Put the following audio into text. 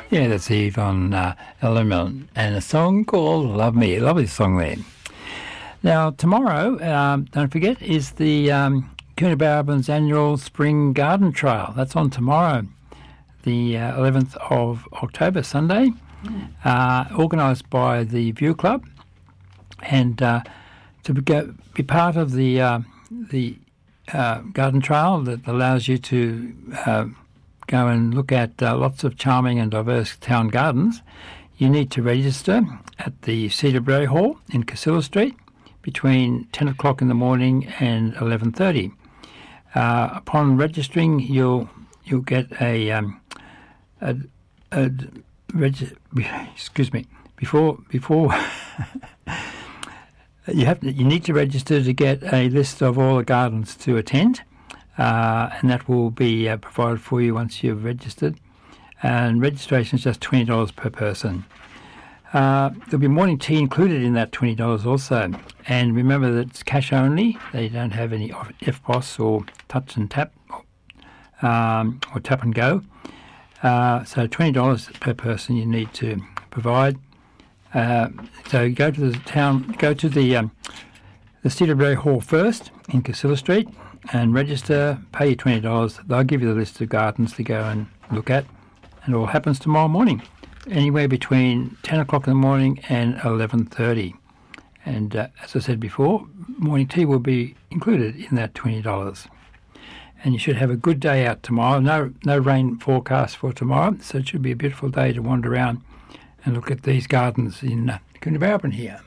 Yeah, that's Eve on Element and a song called Love Me. Lovely song there. Now, tomorrow, don't forget, is the Coonabarabran's annual Spring Garden Trail. That's on tomorrow, the 11th of October, Sunday, organised by the View Club. And to be part of the garden trail that allows you to go and look at lots of charming and diverse town gardens, you need to register at the Cedar Brae Hall in Casilla Street between 10 o'clock in the morning and 11:30. Upon registering, you'll get excuse me. Before you need to register to get a list of all the gardens to attend. And that will be provided for you once you've registered. And registration is just $20 per person. There'll be morning tea included in that $20 also. And remember that it's cash only. They don't have any FPOS or touch and tap or tap and go. So $20 per person you need to provide. So go to the Cedar Brae Hall first in Casilla Street and register, pay you $20. They'll give you the list of gardens to go and look at. And it all happens tomorrow morning, anywhere between 10 o'clock in the morning and 11:30. And as I said before, morning tea will be included in that $20. And you should have a good day out tomorrow. No rain forecast for tomorrow, so it should be a beautiful day to wander around and look at these gardens in Coonabarabran here.